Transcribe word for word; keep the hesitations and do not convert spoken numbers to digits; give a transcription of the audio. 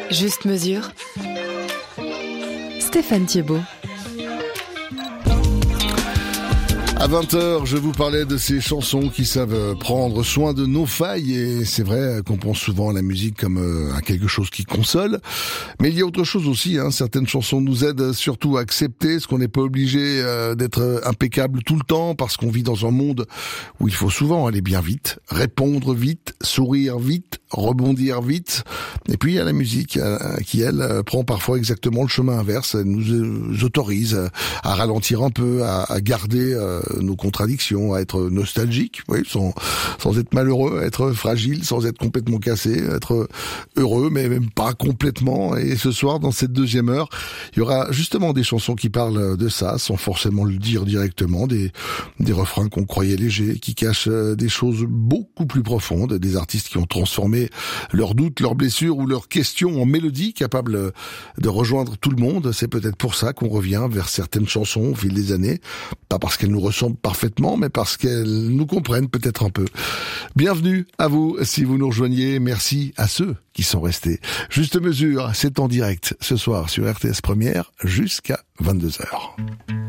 Juste mesure. Stéphane Thiebaud. À vingt heures, je vous parlais de ces chansons qui savent prendre soin de nos failles, et c'est vrai qu'on pense souvent à la musique comme à quelque chose qui console, mais il y a autre chose aussi, hein. Certaines chansons nous aident surtout à accepter ce qu'on n'est pas obligé euh, d'être impeccable tout le temps, parce qu'on vit dans un monde où il faut souvent aller bien vite, répondre vite, sourire vite, rebondir vite. Et puis il y a la musique euh, qui, elle, prend parfois exactement le chemin inverse. Elle nous euh, autorise à ralentir un peu, à, à garder euh, nos contradictions, à être nostalgique, oui, sans, sans être malheureux, à être fragile, sans être complètement cassé, être heureux, mais même pas complètement. Et ce soir, dans cette deuxième heure, il y aura justement des chansons qui parlent de ça, sans forcément le dire directement, des, des refrains qu'on croyait légers, qui cachent des choses beaucoup plus profondes, des artistes qui ont transformé leurs doutes, leurs blessures ou leurs questions en mélodies capables de rejoindre tout le monde. C'est peut-être pour ça qu'on revient vers certaines chansons au fil des années, pas parce qu'elles nous ressemblent parfaitement, mais parce qu'elles nous comprennent peut-être un peu. Bienvenue à vous si vous nous rejoignez. Merci à ceux qui sont restés. Juste mesure, c'est en direct ce soir sur R T S Première jusqu'à vingt-deux heures.